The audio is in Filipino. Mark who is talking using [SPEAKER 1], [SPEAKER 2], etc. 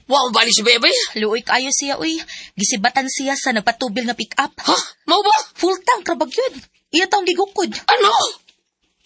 [SPEAKER 1] Wow, bali si Bebe.
[SPEAKER 2] Luoy kayo siya, uy. Gisibatan siya sa nagpatubil nga pick-up.
[SPEAKER 1] Ha? Mau ba?
[SPEAKER 2] Full tank, rabag yun. Iya taong gigukod.
[SPEAKER 1] Ano?